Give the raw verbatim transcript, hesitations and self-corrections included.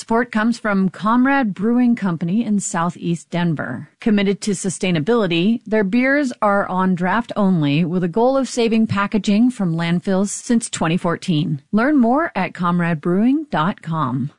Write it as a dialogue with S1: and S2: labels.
S1: support comes from Comrade Brewing Company in Southeast Denver. Committed to sustainability, their beers are on draft only with a goal of saving packaging from landfills since twenty fourteen. Learn more at comrade brewing dot com.